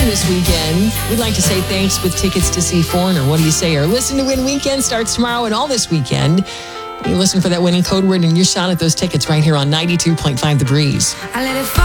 this weekend. We'd like to say thanks with tickets to see Foreigner. What do you say? Or Listen to Win weekend starts tomorrow and all this weekend. You listen for that winning code word and your shot at those tickets right here on 92.5 The Breeze. I let it fall.